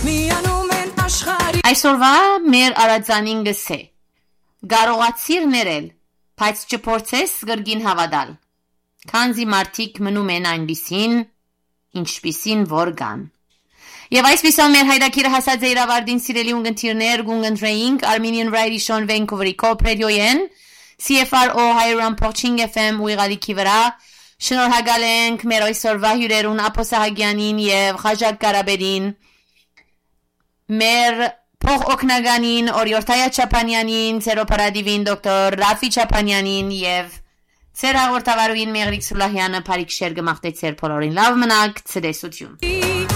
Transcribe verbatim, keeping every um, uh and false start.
Այսօրվա մեր արածանին գսե Կարողացիր ներել, բայց չփորձես գրգին հավատալ Քանզի մարդիկ մնում են այնպիսին, ինչպիսին որ կան Եվ այսպիսով մեր հայրաքիրը հասած է իր ավարտին սիրելի ունգընտիրներ գունգընտրեինք Armenian Radio Show Vancouver-ի Coop Radio-ին C F R O one point five F M ուղղալիքի վրա Շնորհակալ ենք մեր այսօրվա հյուրերուն Ապո Սահակյանին եւ Խաժակ Կարաբերին մեր փող օգնականին Օրիորթայա Չապանյանին, ցերոպարադիվին դոկտոր Ռաֆի Չապանյանին եւ ցեր հաղորդավարուին Մեղրիկ Սուլահյանը բարիք շեր գմախտեցեր բոլորին լավ մնաք ցտեսություն